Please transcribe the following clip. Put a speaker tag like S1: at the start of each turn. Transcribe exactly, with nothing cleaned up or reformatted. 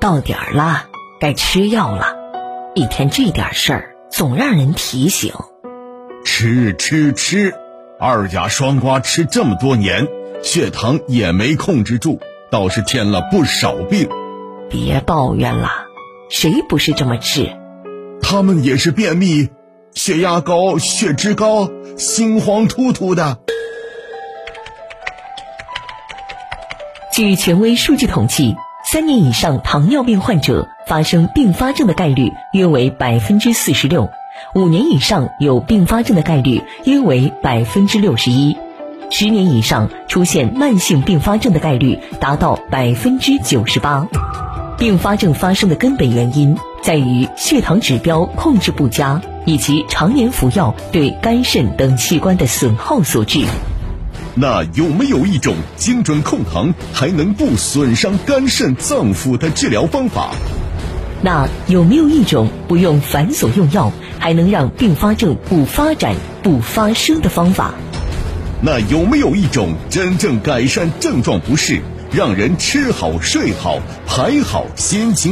S1: 到点儿了，该吃药了。一天这点事儿，总让人提醒。
S2: 吃吃吃，二甲双胍吃这么多年，血糖也没控制住，倒是添了不少病。
S1: 别抱怨了，谁不是这么治？
S2: 他们也是便秘，血压高，血脂高，心慌突突的。
S1: 据权威数据统计，三年以上糖尿病患者发生并发症的概率约为百分之四十六，五年以上有并发症的概率约为百分之六十一，十年以上出现慢性并发症的概率达到百分之九十八。并发症发生的根本原因在于血糖指标控制不佳，以及常年服药对肝肾等器官的损耗所致。
S2: 那有没有一种精准控糖还能不损伤肝肾脏腑的治疗方法？
S1: 那有没有一种不用繁琐用药还能让并发症不发展不发生的方法？
S2: 那有没有一种真正改善症状不适，让人吃好睡好排好心情